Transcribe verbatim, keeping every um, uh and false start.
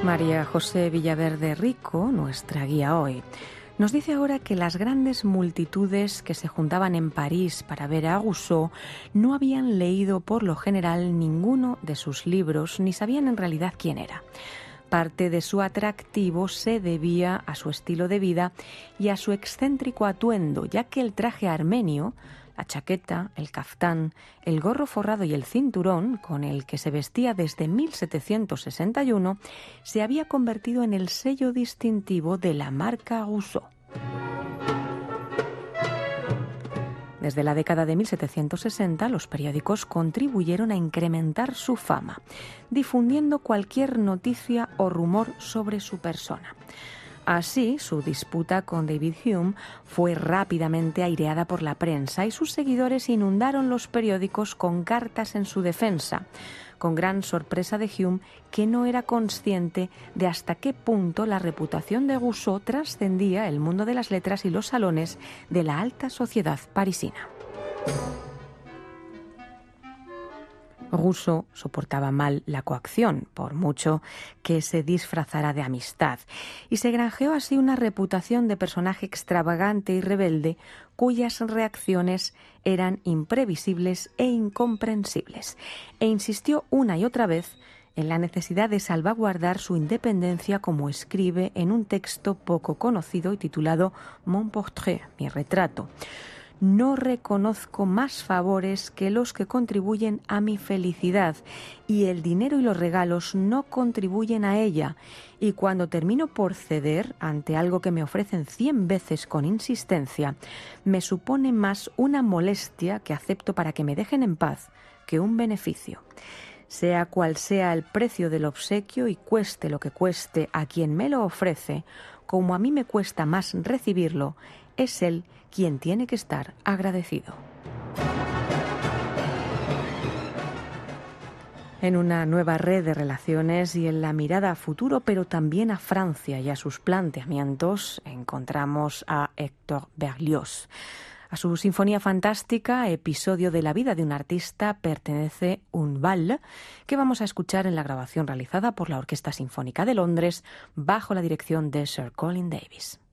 María José Villaverde Rico, nuestra guía hoy, nos dice ahora que las grandes multitudes que se juntaban en París para ver a Rousseau no habían leído por lo general ninguno de sus libros ni sabían en realidad quién era. Parte de su atractivo se debía a su estilo de vida y a su excéntrico atuendo, ya que el traje armenio, la chaqueta, el caftán, el gorro forrado y el cinturón, con el que se vestía desde mil setecientos sesenta y uno, se había convertido en el sello distintivo de la marca Rousseau. Desde la década de mil setecientos sesenta, los periódicos contribuyeron a incrementar su fama, difundiendo cualquier noticia o rumor sobre su persona. Así, su disputa con David Hume fue rápidamente aireada por la prensa y sus seguidores inundaron los periódicos con cartas en su defensa, con gran sorpresa de Hume, que no era consciente de hasta qué punto la reputación de Rousseau trascendía el mundo de las letras y los salones de la alta sociedad parisina. Rousseau soportaba mal la coacción, por mucho que se disfrazara de amistad, y se granjeó así una reputación de personaje extravagante y rebelde, cuyas reacciones eran imprevisibles e incomprensibles, e insistió una y otra vez en la necesidad de salvaguardar su independencia, como escribe en un texto poco conocido y titulado Mon portrait, mi retrato. No reconozco más favores que los que contribuyen a mi felicidad, y el dinero y los regalos no contribuyen a ella, y cuando termino por ceder ante algo que me ofrecen cien veces con insistencia, me supone más una molestia que acepto para que me dejen en paz que un beneficio. Sea cual sea el precio del obsequio y cueste lo que cueste a quien me lo ofrece, como a mí me cuesta más recibirlo, es él quien tiene que estar agradecido. En una nueva red de relaciones y en la mirada a futuro, pero también a Francia y a sus planteamientos, encontramos a Héctor Berlioz. A su sinfonía fantástica, Episodio de la vida de un artista, pertenece un bal que vamos a escuchar en la grabación realizada por la Orquesta Sinfónica de Londres bajo la dirección de Sir Colin Davis.